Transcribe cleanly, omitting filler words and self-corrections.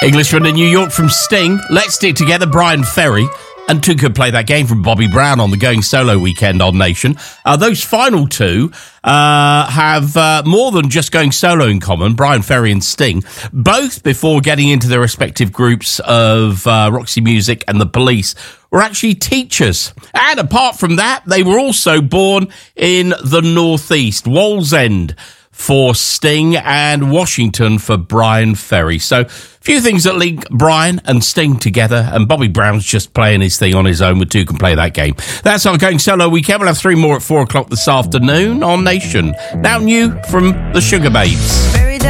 Englishman in New York from Sting. Let's Stick Together, Brian Ferry. And two could play that game from Bobby Brown on the Going Solo weekend on Nation. Those final two have more than just going solo in common, Brian Ferry and Sting, both before getting into their respective groups of Roxy Music and The Police, were actually teachers. And apart from that, they were also born in the Northeast, Wallsend for Sting and Washington for Brian Ferry. So, a few things that link Brian and Sting together, and Bobby Brown's just playing his thing on his own with two can play that game. That's our Going Solo weekend. We'll have three more at 4 o'clock this afternoon on Nation. Now new from the Sugar Babes.